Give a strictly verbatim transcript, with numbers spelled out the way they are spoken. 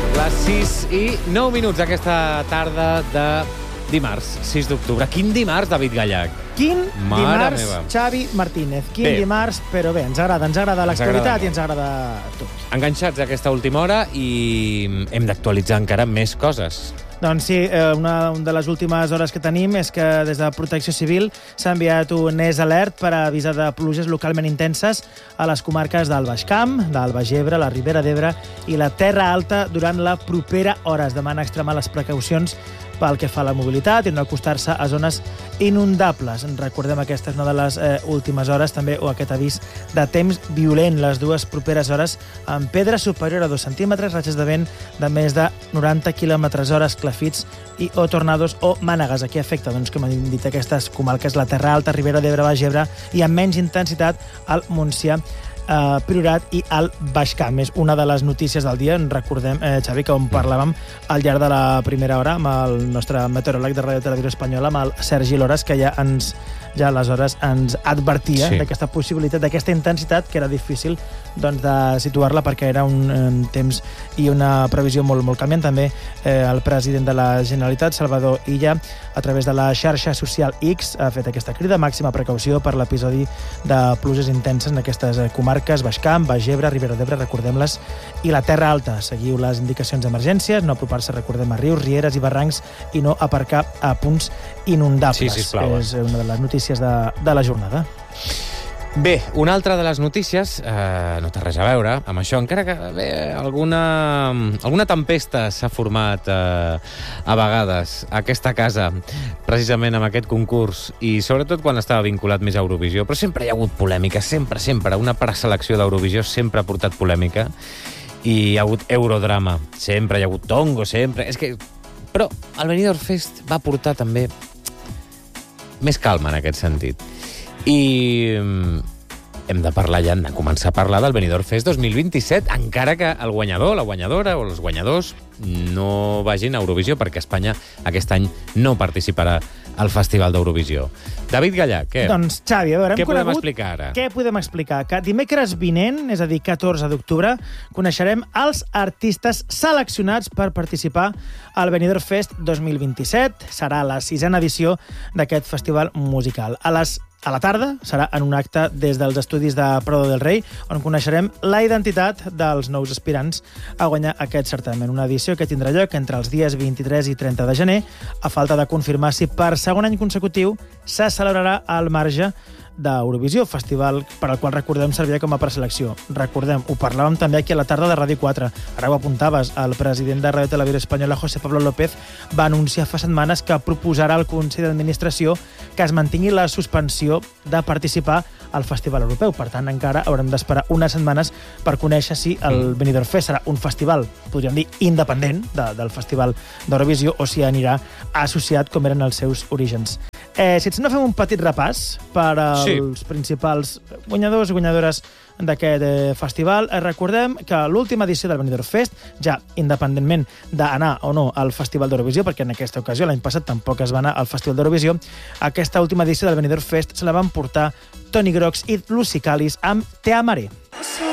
Les sis i nou minuts aquesta tarda de dimarts, sis d'octubre. Quin dimarts, David Gallac? Quin Mare dimarts, meva. Xavi Martínez. Quin Bé. dimarts, però bé, ens agrada, ens agrada Ens l'actualitat agrada i ens agrada tot. Enganxats a aquesta última hora i hem d'actualitzar encara més coses. Doncs sí, eh, una de les últimes hores que tenim és que des de Protecció Civil s'ha enviat un E S alert per avisar de pluges localment intenses a les comarques del Baix Camp, del Baix Ebre, la Ribera d'Ebre i la Terra Alta durant la propera hora. Es demana extremar les precaucions pel que fa a la mobilitat i no acostar-se a zones inundables. Recordem, aquesta és una de les eh, últimes hores, també, o aquest avís de temps violent, les dues properes hores, amb pedra superior a dos centímetres, ratxes de vent de més de noranta quilòmetres hora, esclafits i o tornados o mànegues. Aquí afecta, doncs, com hem dit, aquestes comarques, la Terra Alta, Ribera d'Ebre, Baix Ebre, i amb menys intensitat al Montsià, Uh, Priorat i al Baix Camp. És una de les notícies del dia. Recordem, eh, Xavi, que on parlàvem al llarg de la primera hora amb el nostre meteoròleg de Ràdio Televisió Espanyola, amb el Sergi Loras, que ja ens ja aleshores ens advertia sí. d'aquesta possibilitat, d'aquesta intensitat, que era difícil doncs, de situar-la perquè era un, un temps i una previsió molt, molt canviant. També eh, el president de la Generalitat, Salvador Illa, a través de la xarxa social X, ha fet aquesta crida, màxima precaució per l'episodi de pluges intenses en aquestes comarques, Baix Camp, Baix Ebre, Ribera d'Ebre, recordem-les, i la Terra Alta. Seguiu les indicacions d'emergències, no apropar-se, recordem, a rius, rieres i barrancs i no aparcar a punts inundables. Sí, sisplau. És una de les notícies de, de la jornada. Bé, una altra de les notícies, eh, no té res a veure amb això, encara que bé, alguna, alguna tempesta s'ha format eh, a vegades a aquesta casa, precisament amb aquest concurs, i sobretot quan estava vinculat més a Eurovisió, però sempre hi ha hagut polèmica, sempre, sempre. Una preselecció d'Eurovisió sempre ha portat polèmica, i hi ha hagut eurodrama, sempre hi ha hagut tongo, sempre... És que... Però el Benidorm Fest va portar també més calma en aquest sentit. I hem de parlar ja, hem de començar a parlar del Benidorm Fest dos mil vint-i-set, encara que el guanyador, la guanyadora o els guanyadors no vagin a Eurovisió, perquè Espanya aquest any no participarà al Festival d'Eurovisió. David Gallac, què? Doncs, Xavi, a veure, què hem podem conegut... explicar ara? Què podem explicar? Que dimecres vinent, és a dir, catorze d'octubre, coneixerem els artistes seleccionats per participar al Benidorm Fest dos mil vint-i-set. Serà la sisena edició d'aquest festival musical. A les A la tarda serà en un acte des dels estudis de Prado del Rei, on coneixerem la identitat dels nous aspirants a guanyar aquest certamen. Una edició que tindrà lloc entre els dies vint-i-tres i trenta de gener, a falta de confirmar si per segon any consecutiu se celebrarà al marge d'Eurovisió, festival per al qual, recordem, servia com a preselecció. Recordem, ho parlàvem també aquí a la tarda de Ràdio quatre. Ara ho apuntaves, el president de Ràdio Televisió Espanyola, José Pablo López, va anunciar fa setmanes que proposarà al Consell d'Administració que es mantingui la suspensió de participar al Festival Europeu. Per tant, encara haurem d'esperar unes setmanes per conèixer si el Benidorm Fest serà un festival, podríem dir, independent de, del Festival d'Eurovisió, o si anirà associat com eren els seus orígens. Eh, si et sembla, fem un petit repàs per als sí. principals guanyadors i guanyadores d'aquest eh, festival. Eh, recordem que l'última edició del Benidorm Fest, ja independentment d'anar o no al Festival d'Eurovisió, perquè en aquesta ocasió, l'any passat, tampoc es va anar al Festival d'Eurovisió, aquesta última edició del Benidorm Fest se la van portar Toni Grox i Lucy Callis amb Te amaré.